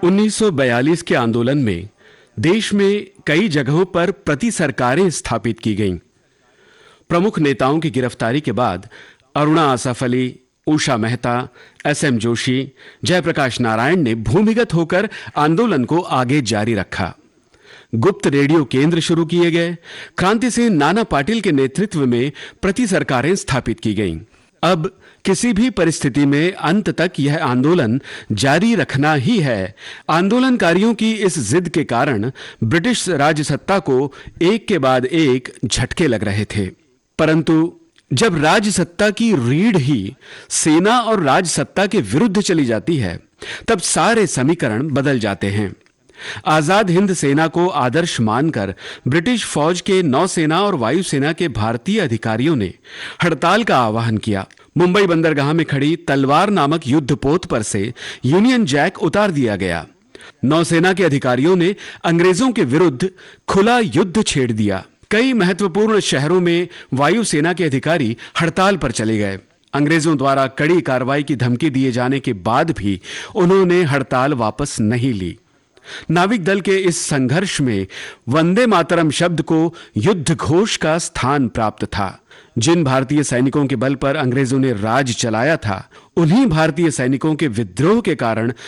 1942 के आंदोलन में देश में कई जगहों पर प्रति सरकारें स्थापित की गईं। प्रमुख नेताओं की गिरफ्तारी के बाद अरुणा आसफ अली, उषा मेहता, एसएम जोशी, जयप्रकाश नारायण ने भूमिगत होकर आंदोलन को आगे जारी रखा। गुप्त रेडियो केंद्र शुरू किए गए। क्रांति सेन नाना पाटिल के नेतृत्व में प्रति सरकारें स्थापित की गईं। अब किसी भी परिस्थिति में अंत तक यह आंदोलन जारी रखना ही है। आंदोलनकारियों की इस जिद के कारण ब्रिटिश राजसत्ता को एक के बाद एक झटके लग रहे थे, परंतु जब राजसत्ता की रीढ़ ही सेना और राजसत्ता के विरुद्ध चली जाती है, तब सारे समीकरण बदल जाते हैं। आजाद हिंद सेना को आदर्श मानकर ब्रिटिश फौज के नौसेना और वायुसेना के भारतीय अधिकारियों ने हड़ताल का आह्वान किया। मुंबई बंदरगाह में खड़ी तलवार नामक युद्धपोत पर से यूनियन जैक उतार दिया गया। नौसेना के अधिकारियों ने अंग्रेजों के विरुद्ध खुला युद्ध छेड़ दिया। कई महत्वपूर्ण शहरों में वायुसेना के अधिकारी हड़ताल पर चले गए। अंग्रेजों द्वारा कड़ी कार्रवाई की धमकी दिए जाने के बाद भी उन्होंने हड़ताल वापस नहीं ली। नाविक दल के इस संघर्ष में वंदे मातरम शब्द को युद्ध घोष का स्थान प्राप्त था। जिन भारतीय सैनिकों के बल पर अंग्रेजों ने राज चलाया था, उन्हीं भारतीय सैनिकों के विद्रोह के कारण